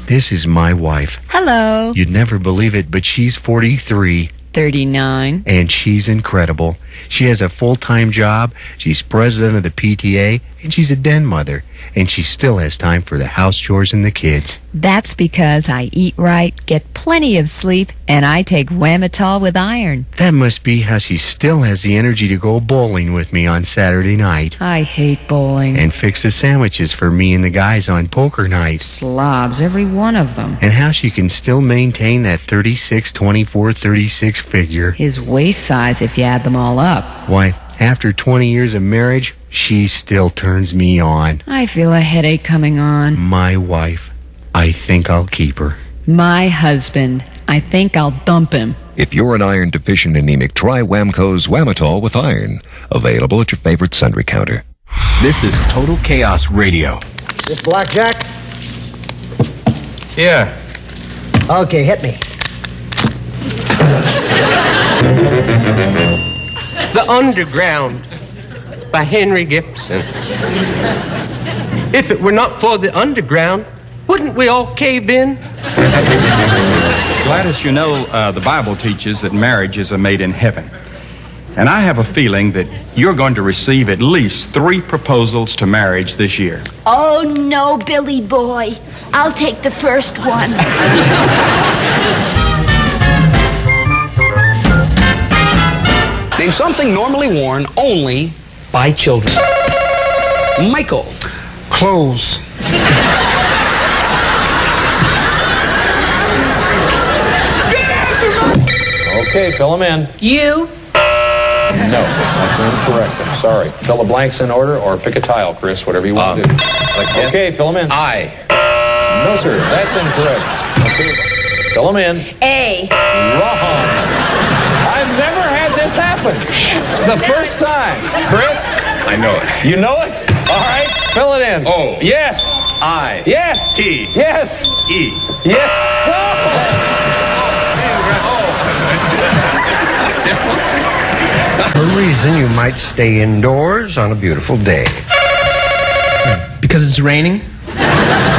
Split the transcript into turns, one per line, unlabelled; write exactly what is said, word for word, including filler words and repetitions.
This is my wife.
Hello.
You'd never believe it, but she's forty-three.
thirty-nine.
And she's incredible. She has a full-time job, she's president of the P T A, and she's a den mother. And she still has time for the house chores and the kids.
That's because I eat right, get plenty of sleep, and I take Wamitol with iron.
That must be how she still has the energy to go bowling with me on Saturday night.
I hate bowling.
And fix the sandwiches for me and the guys on poker night.
Slobs, every one of them.
And how she can still maintain that thirty-six, twenty-four, thirty-six figure.
His waist size if you add them all up.
Why, after twenty years of marriage, she still turns me on.
I feel a headache coming on.
My wife. I think I'll keep her.
My husband. I think I'll dump him.
If you're an iron-deficient anemic, try Wamco's Wamitol with iron. Available at your favorite sundry counter.
This is Total Chaos Radio.
This blackjack?
Yeah.
Okay, hit me.
The Underground by Henry Gibson. If it were not for the underground, wouldn't we all cave in?
Gladys, you know, uh, the Bible teaches that marriage is a made in heaven. And I have a feeling that you're going to receive at least three proposals to marriage this year.
Oh, no, Billy boy. I'll take the first one.
Name something normally worn only by children. Michael.
Clothes.
Okay, fill them in.
You?
No, that's incorrect. I'm sorry. Fill the blanks in order or pick a tile, Chris, whatever you want
Um,
to do.
like
Okay, fill them in.
I.
No, sir, that's incorrect. Okay, fill them in.
A.
Wrong. I've never had this happen. It's the first time. Chris?
I know it.
You know it? All right, fill it in.
O.
Yes.
I.
Yes.
T.
Yes.
E.
Yes. So.
A reason you might stay indoors on a beautiful day.
Because it's raining?